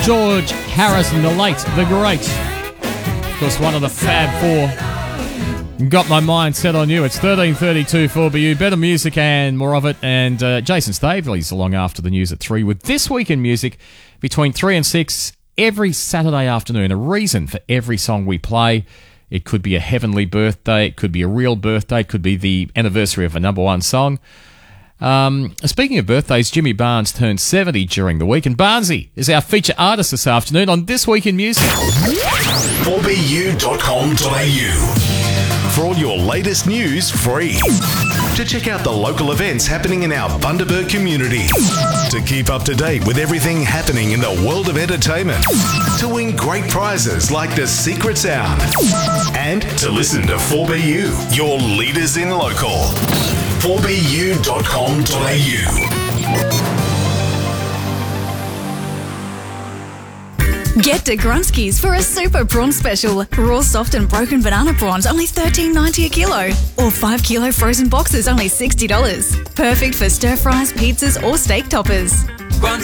George Harrison, the late, the great. Of course, one of the Fab Four. Got my mind set on you. It's 13:32 for BU. Better music and more of it. And Jason Staveley's along after the news at 3 with This Week in Music between 3 and 6 every Saturday afternoon. A reason for every song we play. It could be a heavenly birthday. It could be a real birthday. It could be the anniversary of a number one song. Speaking of birthdays, Jimmy Barnes turned 70 during the week, and Barnesy is our feature artist this afternoon on This Week in Music. 4bu.com.au for all your latest news free. To check out the local events happening in our Bundaberg community. To keep up to date with everything happening in the world of entertainment. To win great prizes like the Secret Sound. And to listen to 4BU, your leaders in local. 4bu.com.au. Get to Grunski's for a super prawn special. Raw, soft and broken banana prawns, only $13.90 a kilo. Or 5 kilo frozen boxes, only $60. Perfect for stir fries, pizzas or steak toppers.